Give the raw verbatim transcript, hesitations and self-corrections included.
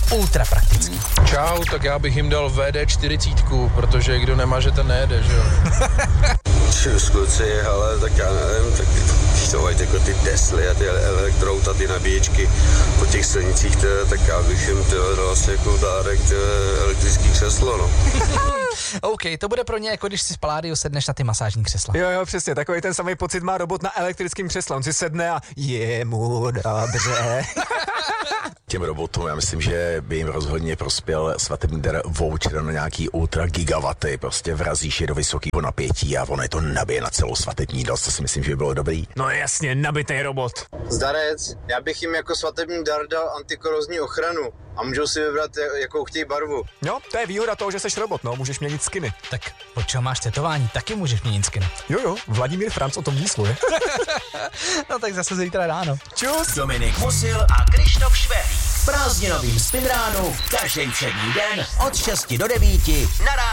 ultra praktický. Čau, tak já bych jim dal V D čtyřicet, protože kdo nemaže, ten nejede, že jo? Čus, kluci, ale tak já nevím, tak to mají jako ty Tesly a ty elektrouta, ty nabíječky po těch silnicích, tyhle, tak já bych jim tyhle, dal asi jako dárek tyhle, elektrický křeslo, no. OK, to bude pro ně jako když si z Paládiu sedneš na ty masážní křesla. Jo, jo, přesně, takový ten samý pocit má robot na elektrickém křesle. On si sedne a je mu dobře. Těm robotům, já myslím, že by jim rozhodně prospěl svatební dar voucher na nějaký ultra gigawaty, prostě vrazíš je do vysokého napětí a ono je to nabije na celou svatební dost, to si myslím, že by bylo dobrý. No jasně, nabitej robot. Zdarec, já bych jim jako svatební dar dal antikorozní ochranu a můžou si vybrat, jakou chtějí barvu. Jo, to je výhoda toho, že jsi robot, no, můžeš měnit skiny. Tak po čem máš tetování, taky můžeš měnit skin. Jo, jo, Vladimír Franc o tom ví svoje. No tak zase zítra ráno. Čus! Dominik Musil a Krištof Švehlík. V prázdninovým Spin ránu každý všední den od šesti do devíti na